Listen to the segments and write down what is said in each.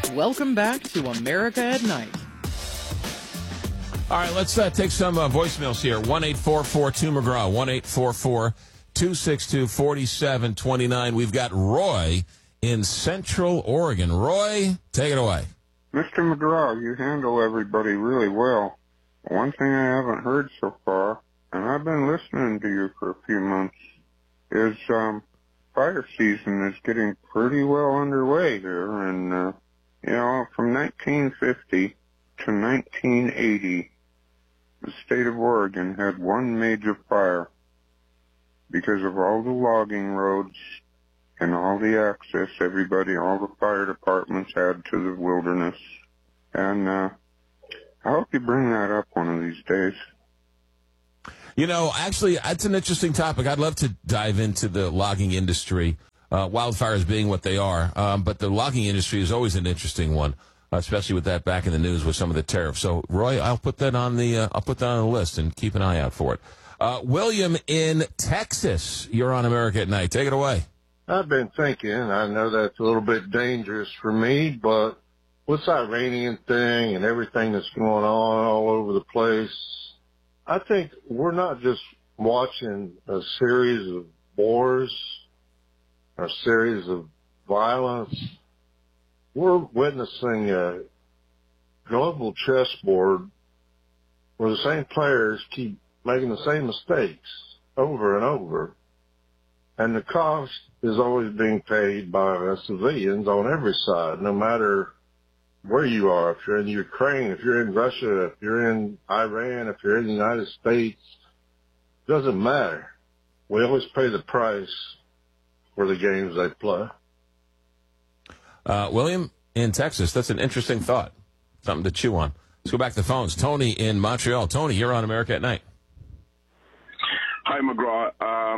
Welcome back to America at Night. All right, let's take some voicemails here. 1-844-2-McGraw, 1-844-262-4729. We've got Roy in Central Oregon. Roy, take it away. Mr. McGraw, you handle everybody really well. One thing I haven't heard so far, and I've been listening to you for a few months, is fire season is getting pretty well underway here. And, from 1950 to 1980, the state of Oregon had one major fire because of all the logging roads and all the access all the fire departments had to the wilderness. And I hope you bring that up one of these days. Actually, that's an interesting topic. I'd love to dive into the logging industry, wildfires being what they are. But the logging industry is always an interesting one, especially with that back in the news with some of the tariffs. So, Roy, I'll put that on the list and keep an eye out for it. William in Texas, you're on America at Night. Take it away. I've been thinking, I know that's a little bit dangerous for me, but with this Iranian thing and everything that's going on all over the place, I think we're not just watching a series of wars or a series of violence. We're witnessing a global chessboard where the same players keep making the same mistakes over and over. And the cost is always being paid by us civilians on every side, no matter where you are. If you're in Ukraine, if you're in Russia, if you're in Iran, if you're in the United States, it doesn't matter. We always pay the price for the games they play. William in Texas, that's an interesting thought. Something to chew on. Let's go back to the phones. Tony in Montreal. Tony, you're on America at Night. Hi, McGraw.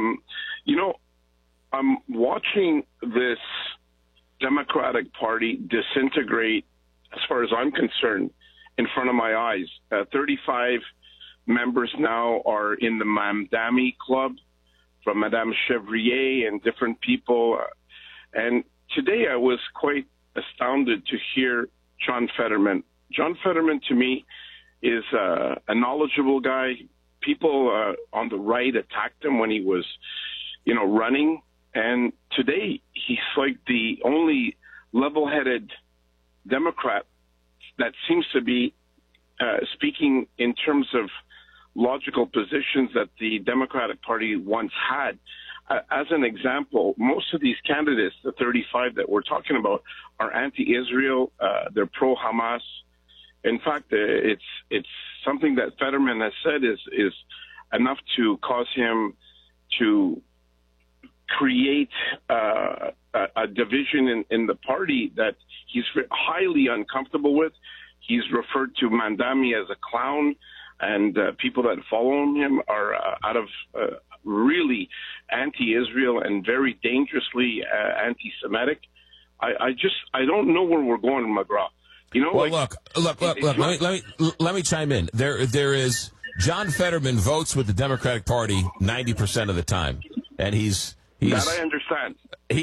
I'm watching this Democratic Party disintegrate, as far as I'm concerned, in front of my eyes. 35 members now are in the Mamdani Club, from Madame Chevrier and different people. And today I was quite astounded to hear John Fetterman. John Fetterman, to me, is a knowledgeable guy. People on the right attacked him when he was, running. And today he's like the only level-headed Democrat that seems to be speaking in terms of logical positions that the Democratic Party once had. As an example, most of these candidates, the 35 that we're talking about, are anti-Israel. They're pro-Hamas. In fact, it's something that Fetterman has said is enough to cause him to create a division in the party that he's highly uncomfortable with. He's referred to Mamdani as a clown, and people that follow him are out of really anti-Israel and very dangerously anti-Semitic. I don't know where we're going, McGraw. Well, look. Let me chime in. There is John Fetterman votes with the Democratic Party 90% of the time, and he's that I understand.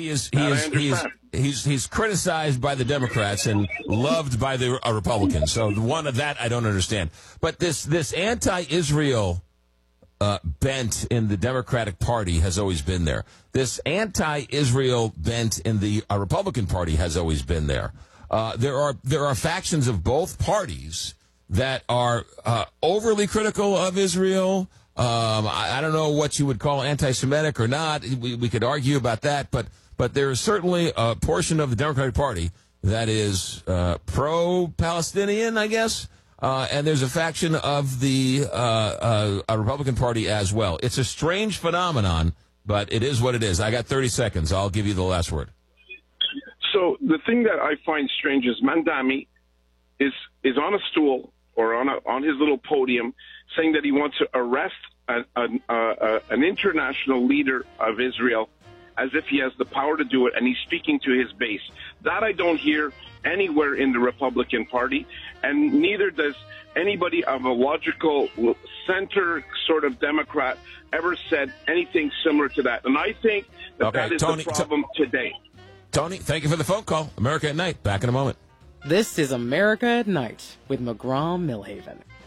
He's criticized by the Democrats and loved by the Republicans. So one of that I don't understand. But this anti-Israel bent in the Democratic Party has always been there. This anti-Israel bent in the Republican Party has always been there. There are factions of both parties that are overly critical of Israel. I don't know what you would call anti-Semitic or not. We could argue about that, but there is certainly a portion of the Democratic Party that is pro-Palestinian, I guess, and there's a faction of the Republican Party as well. It's a strange phenomenon, but it is what it is. I got 30 seconds. I'll give you the last word. So the thing that I find strange is Mamdani is on a stool or on his little podium saying that he wants to arrest an international leader of Israel as if he has the power to do it, and he's speaking to his base. That I don't hear anywhere in the Republican Party, and neither does anybody of a logical center sort of Democrat ever said anything similar to that. And I think that is the problem today. Tony, thank you for the phone call. America at Night. Back in a moment. This is America at Night with McGraw Millhaven.